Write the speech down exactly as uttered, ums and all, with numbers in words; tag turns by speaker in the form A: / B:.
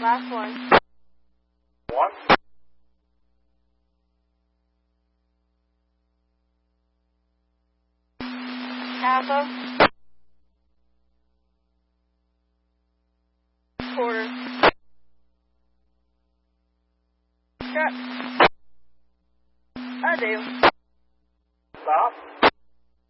A: Last one.
B: One.
A: Alpha. Quarter. Strut. I do.
B: Stop.